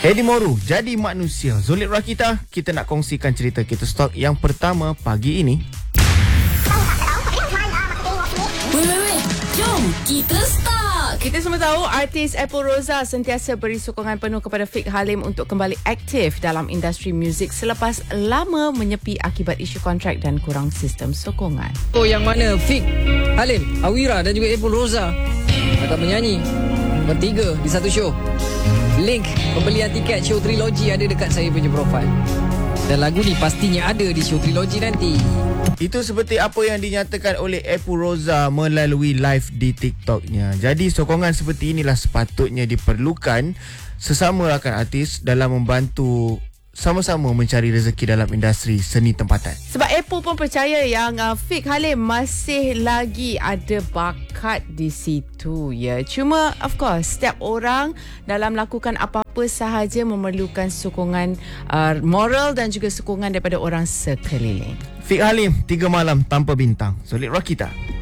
Eddie Moru, Jadi Manusia. Zulid Rakita, kita nak kongsikan cerita kita stok yang pertama pagi ini. Wait. Jom kita start. Kita semua tahu artis Apple Roza sentiasa beri sokongan penuh kepada Fik Halim untuk kembali aktif dalam industri muzik selepas lama menyepi akibat isu kontrak dan kurang sistem sokongan. Oh, yang mana Fik Halim, Awira dan juga Apple Roza akan menyanyi bertiga di satu show. Link pembelian tiket show Trilogy ada dekat saya punya profil. Dan lagu ni pastinya ada di show Trilogy nanti. Itu seperti apa yang dinyatakan oleh Apple Roza melalui live di TikToknya. Jadi sokongan seperti inilah sepatutnya diperlukan sesama rakan artis dalam membantu sama-sama mencari rezeki dalam industri seni tempatan. Sebab Apple pun percaya yang Fik Halim masih lagi ada bakat di situ ya. Cuma of course setiap orang dalam melakukan apa-apa sahaja memerlukan sokongan moral dan juga sokongan daripada orang sekeliling. Fik Halim 3 malam tanpa bintang. Solid Rakita.